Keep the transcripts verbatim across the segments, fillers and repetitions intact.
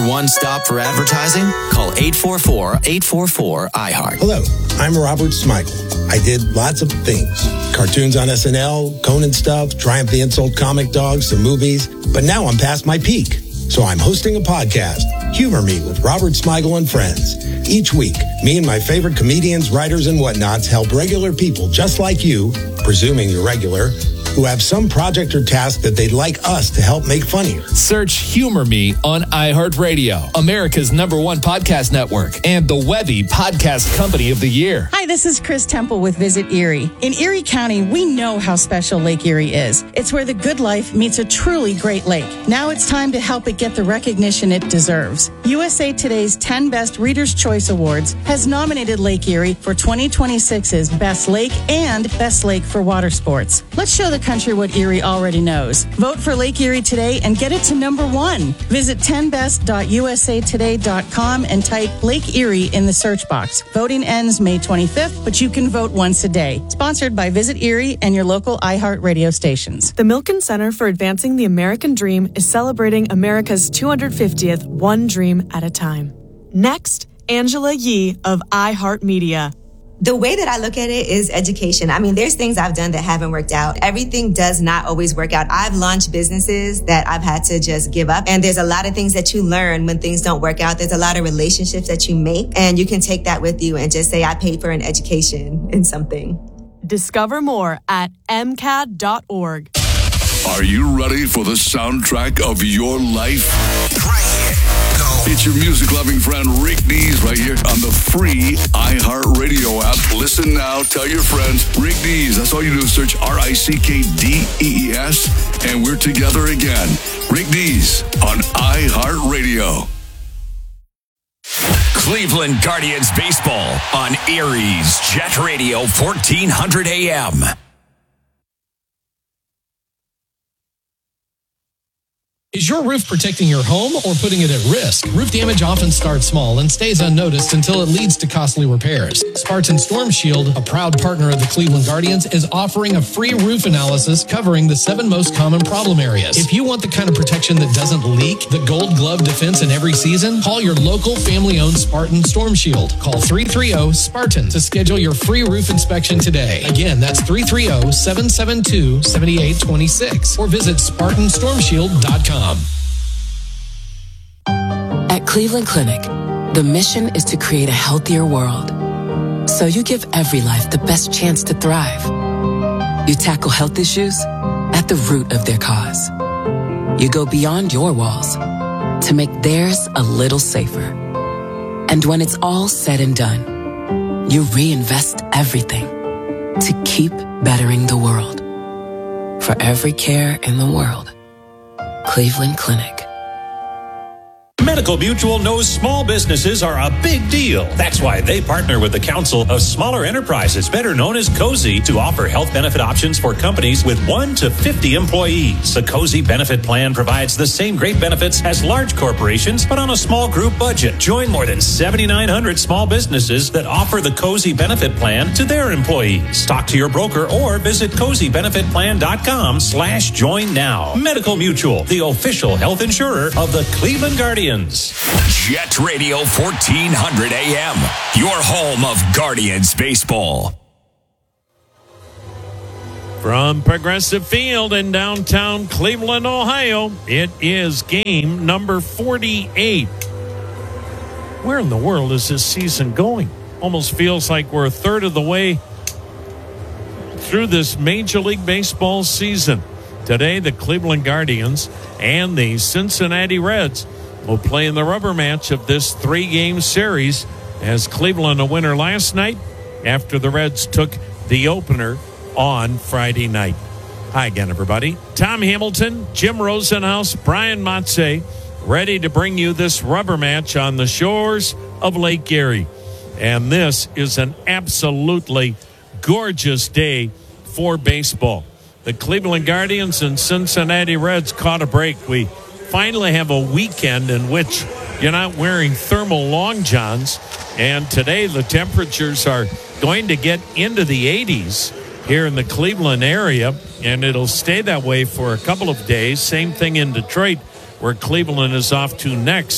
one stop for advertising? Call eight four four, eight four four, I heart. Hello, I'm Robert Smigel. I did lots of things. Cartoons on S N L, Conan stuff, Triumph the Insult comic dogs, some movies. But now I'm past my peak. So I'm hosting a podcast, Humor Me with Robert Smigel and Friends. Each week, me and my favorite comedians, writers, and whatnots help regular people just like you, presuming you're regular, who have some project or task that they'd like us to help make funnier. Search Humor Me on iHeartRadio, America's number one podcast network, and the Webby Podcast Company of the Year. Hi, this is Chris Temple with Visit Erie. In Erie County, we know how special Lake Erie is. It's where the good life meets a truly great lake. Now it's time to help it get the recognition it deserves. U S A Today's ten Best Reader's Choice Awards has nominated Lake Erie for twenty twenty-six's Best Lake and Best Lake for Water Sports. Let's show the country what Erie already knows. Vote for Lake Erie today and get it to number one. Visit ten best dot u s a today dot com and type Lake Erie in the search box. Voting ends May twenty-fifth, but you can vote once a day. Sponsored by Visit Erie and your local iHeart radio stations. The Milken Center for Advancing the American Dream is celebrating America's two hundred fiftieth One Dream at a Time. Next, Angela Yee of iHeartMedia. The way that I look at it is education. I mean, there's things I've done that haven't worked out. Everything does not always work out. I've launched businesses that I've had to just give up. And there's a lot of things that you learn when things don't work out. There's a lot of relationships that you make, and you can take that with you and just say, I paid for an education in something. Discover more at m c a d dot org. Are you ready for the soundtrack of your life? Right here. Go. It's your music-loving friend Rick Dees right here on the free iHeartRadio app. Listen now. Tell your friends. Rick Dees. That's all you do is search R I C K D E E S, and we're together again. Rick Dees on iHeartRadio. Cleveland Guardians baseball on Erie's Jet Radio fourteen hundred A M. Is your roof protecting your home or putting it at risk? Roof damage often starts small and stays unnoticed until it leads to costly repairs. Spartan Storm Shield, a proud partner of the Cleveland Guardians, is offering a free roof analysis covering the seven most common problem areas. If you want the kind of protection that doesn't leak, the gold glove defense in every season, call your local family-owned Spartan Storm Shield. Call three three zero, SPARTAN to schedule your free roof inspection today. Again, that's three three zero, seven seven two, seven eight two six or visit Spartan Storm Shield dot com. At Cleveland Clinic, the mission is to create a healthier world. So you give every life the best chance to thrive. You tackle health issues at the root of their cause. You go beyond your walls to make theirs a little safer. And when it's all said and done, you reinvest everything to keep bettering the world. For every care in the world, Cleveland Clinic. Medical Mutual knows small businesses are a big deal. That's why they partner with the Council of Smaller Enterprises, better known as COSI, to offer health benefit options for companies with one to fifty employees. The COSI benefit plan provides the same great benefits as large corporations, but on a small group budget. Join more than seventy-nine hundred small businesses that offer the COSI benefit plan to their employees. Talk to your broker or visit cozy benefit plan dot com slash join now. Medical Mutual, the official health insurer of the Cleveland Guardians. Jet Radio fourteen hundred A M, your home of Guardians baseball. From Progressive Field in downtown Cleveland, Ohio, it is game number forty-eight. Where in the world is this season going? Almost feels like we're a third of the way through this Major League Baseball season. Today, the Cleveland Guardians and the Cincinnati Reds will play in the rubber match of this three-game series, as Cleveland a winner last night after the Reds took the opener on Friday night. Hi again, everybody. Tom Hamilton, Jim Rosenhaus, Brian Matze, ready to bring you this rubber match on the shores of Lake Erie. And this is an absolutely gorgeous day for baseball. The Cleveland Guardians and Cincinnati Reds caught a break. We finally have a weekend in which you're not wearing thermal long johns, and today the temperatures are going to get into the eighties here in the Cleveland area, and it'll stay that way for a couple of days. Same thing in Detroit, where Cleveland is off to next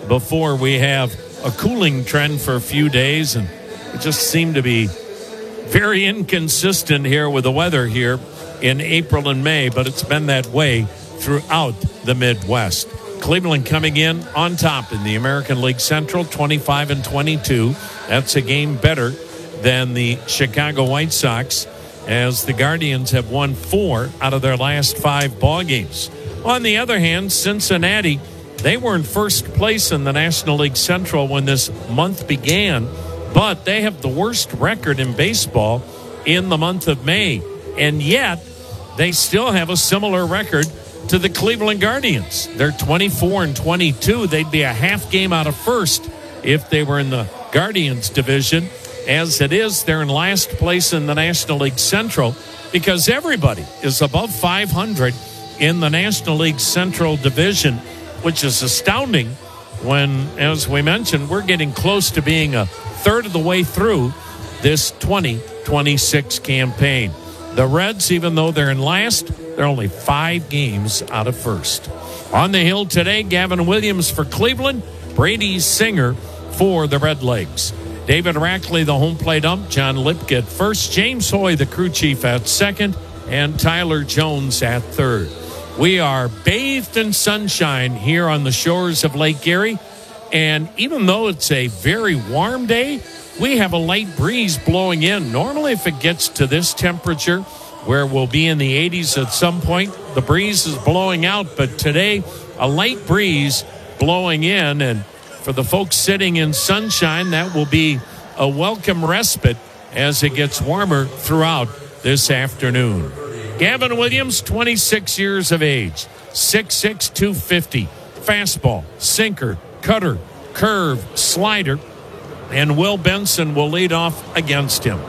before we have a cooling trend for a few days. And it just seemed to be very inconsistent here with the weather here in April and May, but it's been that way throughout the Midwest. Cleveland coming in on top in the American League Central, twenty-five and twenty-two. That's a game better than the Chicago White Sox, as the Guardians have won four out of their last five ball games. On the other hand, Cincinnati, they were in first place in the National League Central when this month began, but they have the worst record in baseball in the month of May. And yet, they still have a similar record to the Cleveland Guardians. They're twenty-four and twenty-two. They'd be a half game out of first if they were in the Guardians division. As it is, they're in last place in the National League Central because everybody is above five hundred in the National League Central division, which is astounding when, as we mentioned, we're getting close to being a third of the way through this twenty twenty-six campaign. The Reds, even though they're in last, they're only five games out of first. On the hill today, Gavin Williams for Cleveland, Brady Singer for the Redlegs. David Rackley, the home plate ump, John Lipke at first, James Hoy, the crew chief, at second, and Tyler Jones at third. We are bathed in sunshine here on the shores of Lake Erie, and even though it's a very warm day, we have a light breeze blowing in. Normally, if it gets to this temperature, where we'll be in the eighties at some point, the breeze is blowing out, but today, a light breeze blowing in, and for the folks sitting in sunshine, that will be a welcome respite as it gets warmer throughout this afternoon. Gavin Williams, twenty-six years of age, six six, two fifty, fastball, sinker, cutter, curve, slider, and Will Benson will lead off against him.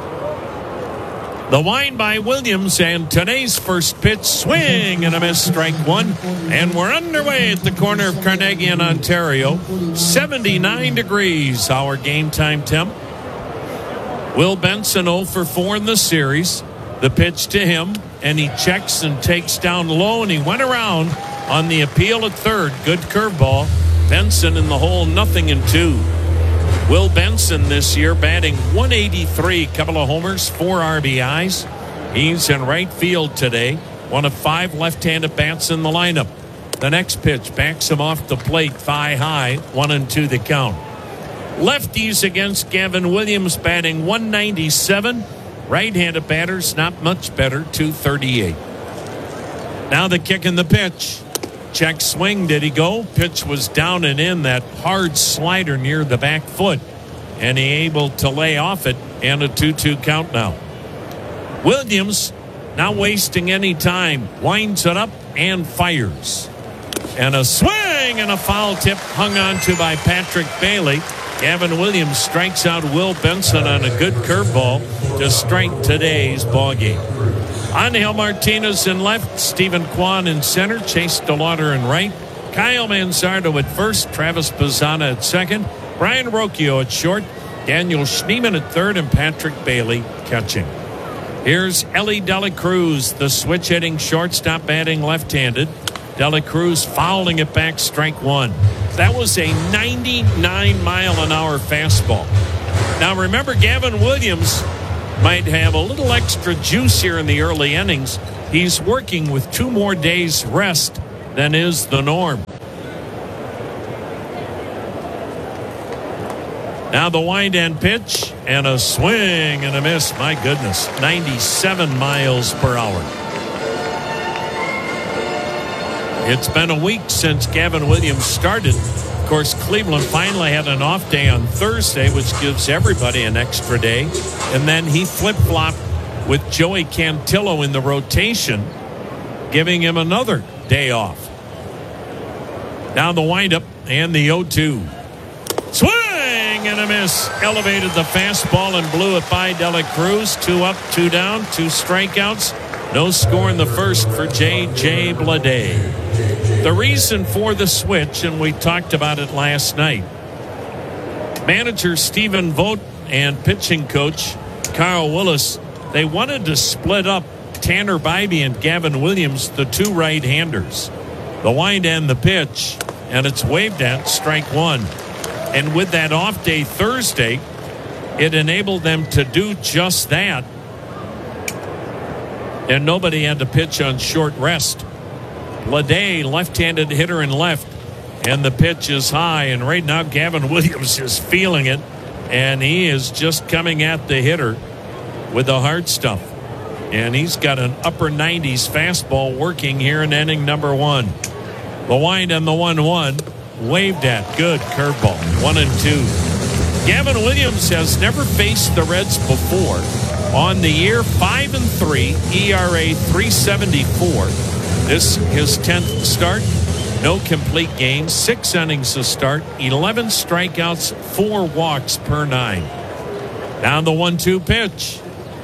The wind by Williams, and today's first pitch, swing and a miss, strike one. And we're underway at the corner of Carnegie and Ontario. seventy-nine degrees, our game time temp. Will Benson oh for four in the series. The pitch to him, and he checks and takes down low, and he went around on the appeal at third. Good curveball. Benson in the hole, nothing in two. Will Benson this year batting one eighty-three, couple of homers, four R B Is. He's in right field today, one of five left-handed bats in the lineup. The next pitch backs him off the plate, thigh high, one and two the count. Lefties against Gavin Williams, batting one ninety-seven. Right-handed batters, not much better, two thirty-eight. Now the kick and the pitch. Check swing, did he go? Pitch was down and in, that hard slider near the back foot. And he able to lay off it, and a two two count now. Williams, not wasting any time, winds it up and fires. And a swing and a foul tip hung on to by Patrick Bailey. Gavin Williams strikes out Will Benson on a good curveball to strike today's ball game. Angel Martinez in left, Stephen Kwan in center, Chase DeLauder in right, Kyle Manzardo at first, Travis Bazzana at second, Brian Rocchio at short, Daniel Schneemann at third, and Patrick Bailey catching. Here's Ellie Dela Cruz, the switch-hitting shortstop, batting left-handed. Dela Cruz fouling it back, strike one. That was a ninety-nine mile an hour fastball. Now remember, Gavin Williams might have a little extra juice here in the early innings. He's working with two more days rest than is the norm. Now the wind and pitch, and a swing and a miss. My goodness, ninety-seven miles per hour. It's been a week since Gavin Williams started. Of course, Cleveland finally had an off day on Thursday, which gives everybody an extra day. And then he flip-flopped with Joey Cantillo in the rotation, giving him another day off. Now the windup and the oh two. Swing and a miss. Elevated the fastball and blew it by Dela Cruz. Two up, two down, two strikeouts. No score in the first for J J Bleday. The reason for the switch, and we talked about it last night, manager Stephen Vogt and pitching coach Carl Willis, they wanted to split up Tanner Bybee and Gavin Williams, the two right-handers. The wind and the pitch, and it's waved at, strike one. And with that off day Thursday, it enabled them to do just that. And nobody had to pitch on short rest. Leday, left-handed hitter in left, and the pitch is high. And right now, Gavin Williams is feeling it, and he is just coming at the hitter with the hard stuff. And he's got an upper nineties fastball working here in inning number one. The wind on the one one, waved at. Good curveball. One and two. Gavin Williams has never faced the Reds before. On the year, five and three, E R A three seventy-four. This his tenth start. No complete games, six innings to start, eleven strikeouts, four walks per nine. Down the one two pitch.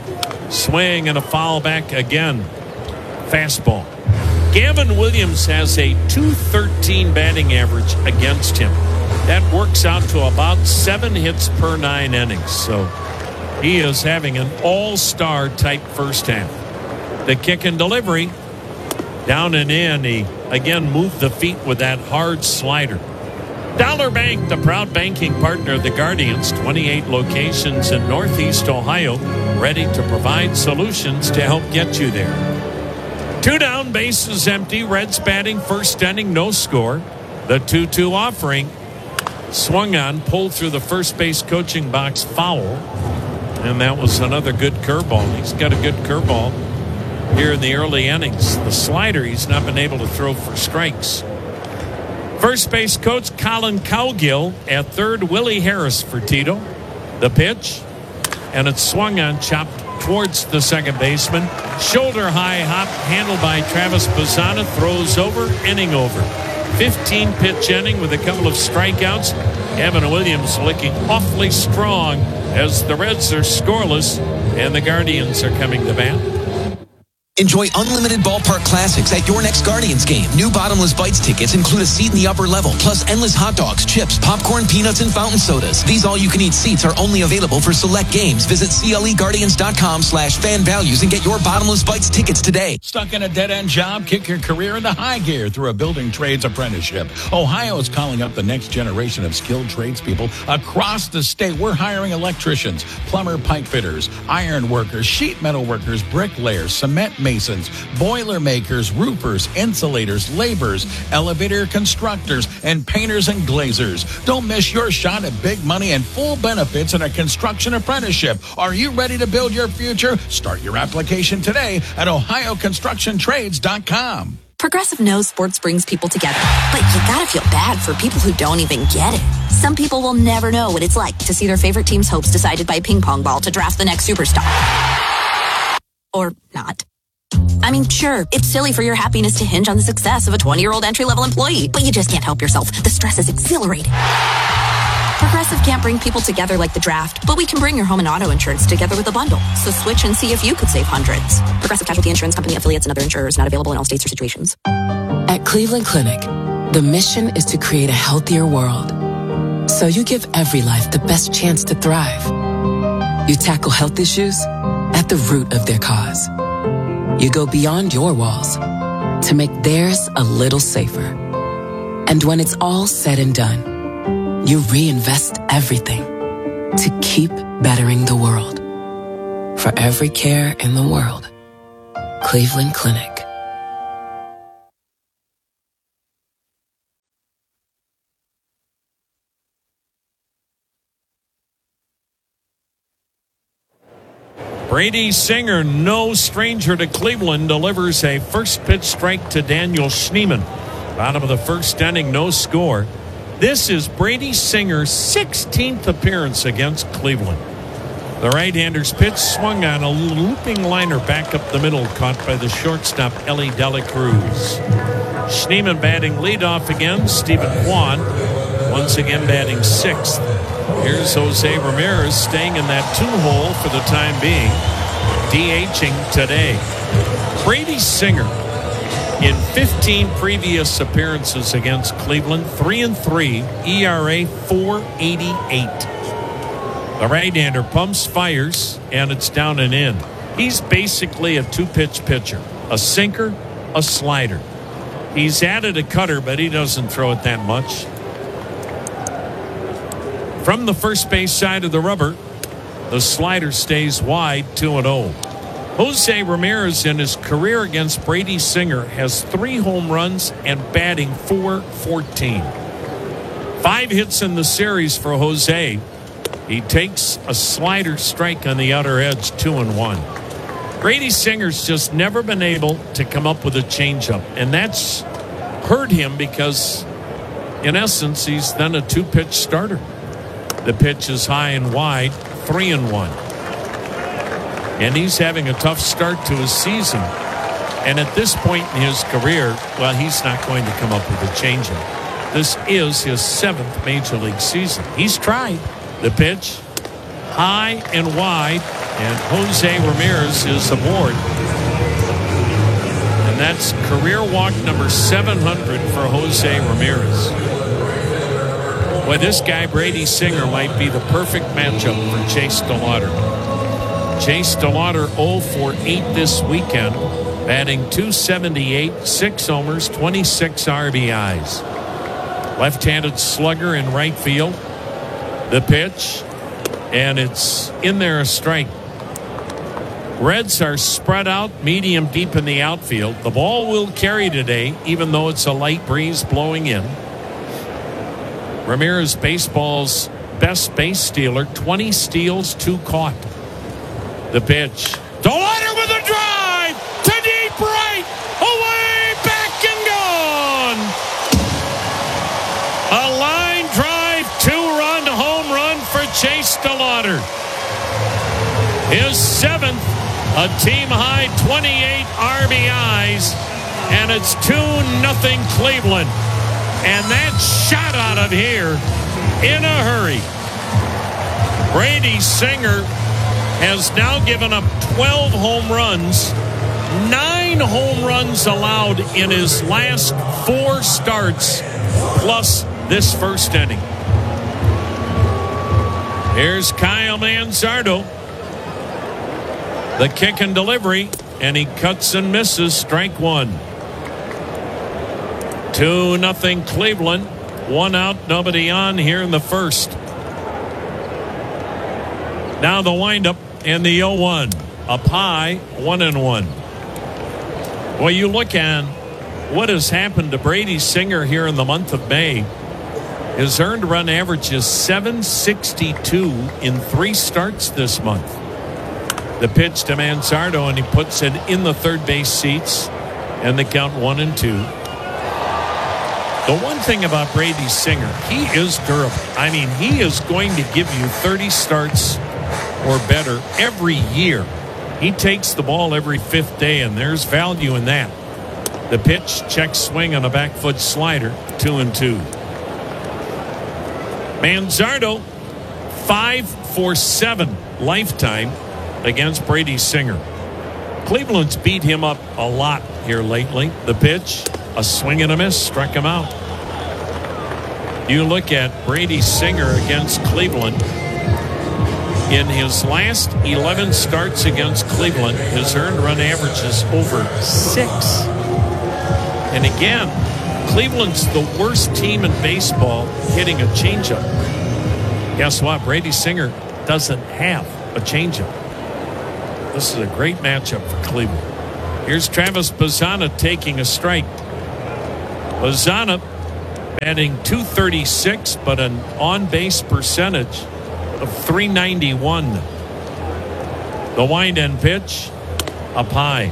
Swing and a foul back again. Fastball. Gavin Williams has a two thirteen batting average against him. That works out to about seven hits per nine innings. So he is having an all-star type first half. The kick and delivery. Down and in. He again moved the feet with that hard slider. Dollar Bank, the proud banking partner of the Guardians, twenty-eight locations in Northeast Ohio, ready to provide solutions to help get you there. Two down, bases empty. Reds batting first inning, no score. The two two offering. Swung on, pulled through the first base coaching box, foul. And that was another good curveball. He's got a good curveball here in the early innings. The slider he's not been able to throw for strikes. First base coach Colin Cowgill. At third, Willie Harris for Tito. The pitch, and it's swung on, chopped towards the second baseman. Shoulder high hop handled by Travis Bazzana. Throws over, inning over. fifteen pitch inning with a couple of strikeouts. Gavin Williams looking awfully strong as the Reds are scoreless and the Guardians are coming to bat. Enjoy unlimited ballpark classics at your next Guardians game. New Bottomless Bites tickets include a seat in the upper level, plus endless hot dogs, chips, popcorn, peanuts, and fountain sodas. These all-you-can-eat seats are only available for select games. Visit cleguardians.com slash fan values and get your Bottomless Bites tickets today. Stuck in a dead-end job? Kick your career into high gear through a building trades apprenticeship. Ohio is calling up the next generation of skilled tradespeople across the state. We're hiring electricians, plumber, pipe fitters, iron workers, sheet metal workers, bricklayers, cement masons, boiler makers, roofers, insulators, laborers, elevator constructors, and painters and glazers. Don't miss your shot at big money and full benefits in a construction apprenticeship. Are you ready to build your future? Start your application today at ohio construction trades dot com. Progressive knows sports brings people together, but you gotta feel bad for people who don't even get it. Some people will never know what it's like to see their favorite team's hopes decided by a ping pong ball to draft the next superstar. Or not. I mean, sure, it's silly for your happiness to hinge on the success of a twenty-year-old entry-level employee, but you just can't help yourself. The stress is exhilarating. Progressive can't bring people together like the draft, but we can bring your home and auto insurance together with a bundle. So switch and see if you could save hundreds. Progressive Casualty Insurance Company, affiliates, and other insurers not available in all states or situations. At Cleveland Clinic, the mission is to create a healthier world. So you give every life the best chance to thrive. You tackle health issues at the root of their cause. You go beyond your walls to make theirs a little safer. And when it's all said and done, you reinvest everything to keep bettering the world. For every care in the world, Cleveland Clinic. Brady Singer, no stranger to Cleveland, delivers a first pitch strike to Daniel Schneemann. Bottom of the first inning, no score. This is Brady Singer's sixteenth appearance against Cleveland. The right-hander's pitch swung on a looping liner back up the middle, caught by the shortstop, Ellie Dela Cruz. Schneemann batting leadoff again. Stephen Kwan once again batting sixth. Here's Jose Ramirez staying in that two-hole for the time being, DHing today. Brady Singer, in fifteen previous appearances against Cleveland, three and three, E R A four eighty-eight. The right-hander pumps, fires, and it's down and in. He's basically a two-pitch pitcher, a sinker, a slider. He's added a cutter, but he doesn't throw it that much. From the first base side of the rubber, the slider stays wide, two and oh. Jose Ramirez in his career against Brady Singer has three home runs and batting four fourteen. Five hits in the series for Jose. He takes a slider strike on the outer edge, two and one. Brady Singer's just never been able to come up with a changeup, and that's hurt him because, in essence, he's then a two-pitch starter. The pitch is high and wide, three and one. And he's having a tough start to his season. And at this point in his career, well, he's not going to come up with a changeup. This is his seventh major league season. He's tried. The pitch, high and wide, and Jose Ramirez is aboard. And that's career walk number seven hundred for Jose Ramirez. Boy, this guy, Brady Singer, might be the perfect matchup for Chase DeLauter. Chase DeLauter oh for eight this weekend, batting two seventy-eight, six homers, twenty-six R B Is. Left-handed slugger in right field. The pitch, and it's in there, a strike. Reds are spread out, medium deep in the outfield. The ball will carry today, even though it's a light breeze blowing in. Ramirez, baseball's best base stealer, twenty steals, two caught. The pitch. DeLauter with a drive to deep right, away, back and gone. A line drive, two-run home run for Chase DeLauter. His seventh, a team-high twenty-eight R B Is, and it's two nothing Cleveland. And that shot out of here in a hurry. Brady Singer has now given up twelve home runs, nine home runs allowed in his last four starts, plus this first inning. Here's Kyle Manzardo. The kick and delivery, and he cuts and misses, strike one. two nothing Cleveland. One out, nobody on here in the first. Now the windup and the oh one. Up high, one and one. Well, you look at what has happened to Brady Singer here in the month of May. His earned run average is seven sixty-two in three starts this month. The pitch to Manzardo, and he puts it in the third base seats, and the count one and two. The one thing about Brady Singer, he is durable. I mean, he is going to give you thirty starts or better every year. He takes the ball every fifth day, and there's value in that. The pitch, check swing on a back foot slider, two and two. Manzardo, five for seven lifetime against Brady Singer. Cleveland's beat him up a lot here lately. The pitch, a swing and a miss, struck him out. You look at Brady Singer against Cleveland. In his last eleven starts against Cleveland, his earned run average is over six. And again, Cleveland's the worst team in baseball hitting a changeup. Guess what? Brady Singer doesn't have a changeup. This is a great matchup for Cleveland. Here's Travis Bazzana taking a strike. Bazzana batting two thirty-six, but an on-base percentage of three ninety-one. The wind and pitch up high.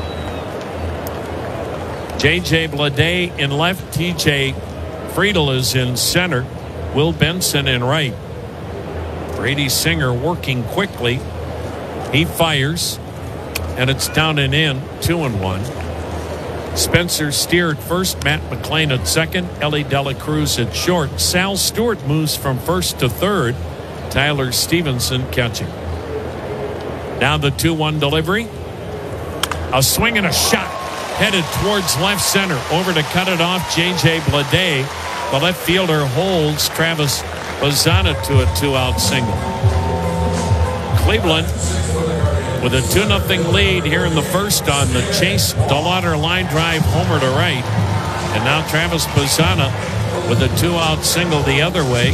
J J Bleday in left. T J Friedel is in center. Will Benson in right. Brady Singer working quickly. He fires, and it's down and in, two and one. Spencer Steer at first, Matt McClain at second, Ellie Dela Cruz at short. Sal Stewart moves from first to third. Tyler Stevenson catching. Now the two one delivery. A swing and a shot headed towards left center. Over to cut it off, J J Bleday. The left fielder holds Travis Bazzana to a two-out single. Cleveland with a two nothing lead here in the first on the Chase DeLauter line drive homer to right. And now Travis Bazzana with a two-out single the other way.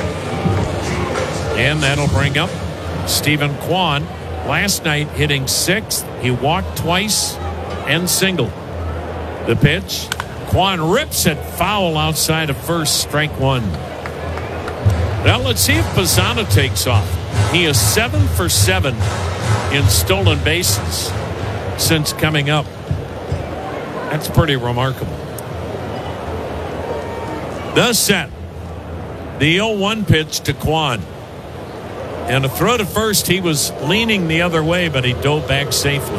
And that'll bring up Stephen Kwan. Last night hitting sixth. He walked twice and singled. The pitch. Kwan rips it foul outside of first, strike one. Now let's see if Bazzana takes off. He is seven for seven in stolen bases since coming up. That's pretty remarkable. The set. The oh one pitch to Kwan. And a throw to first, he was leaning the other way, but he dove back safely.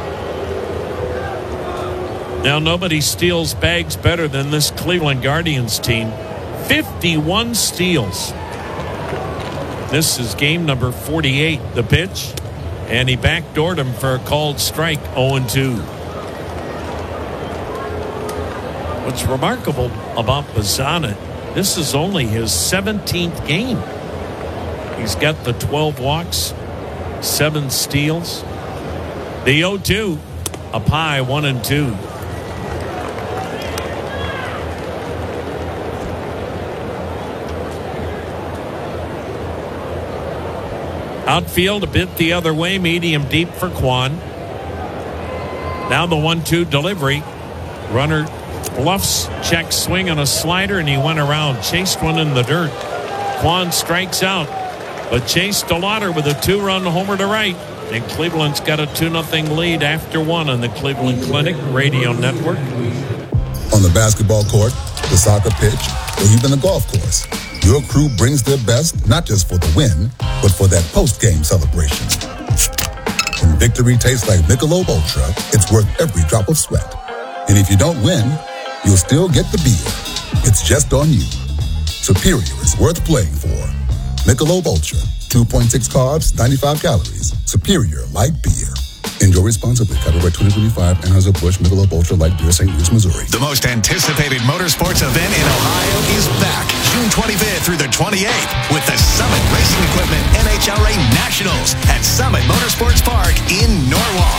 Now nobody steals bags better than this Cleveland Guardians team. fifty-one steals. This is game number forty-eight. The pitch. And he backdoored him for a called strike, oh and two. What's remarkable about Bazzana, this is only his seventeenth game. He's got the twelve walks, seven steals. The oh two, up high, one and two. Outfield a bit the other way, medium deep for Kwan. Now the one two delivery. Runner bluffs, check swing on a slider, and he went around, chased one in the dirt. Kwan strikes out, but Chase DeLauder with a two-run homer to right. And Cleveland's got a two nothing lead after one on the Cleveland Clinic Radio Network. On the basketball court, the soccer pitch, or even the golf course, your crew brings their best, not just for the win, but for that post-game celebration. When victory tastes like Michelob Ultra, it's worth every drop of sweat. And if you don't win, you'll still get the beer. It's just on you. Superior is worth playing for. Michelob Ultra, two point six carbs, ninety-five calories. Superior light beer. Enjoy responsibly. Copyright twenty twenty-five, Anheuser-Busch Michelob Ultra Light Beer, Saint Louis, Missouri. The most anticipated motorsports event in Ohio is back June twenty-fifth through the twenty-eighth with the Summit Racing Equipment N H R A Nationals at Summit Motorsports Park in Norwalk.